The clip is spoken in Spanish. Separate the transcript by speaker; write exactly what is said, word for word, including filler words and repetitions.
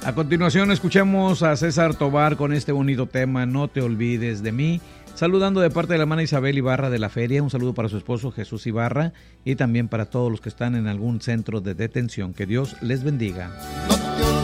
Speaker 1: A continuación escuchemos a César Tovar con este bonito tema, No te olvides de mí, saludando de parte de la hermana Isabel Ibarra de la Feria, un saludo para su esposo Jesús Ibarra y también para todos los que están en algún centro de detención. Que Dios les bendiga.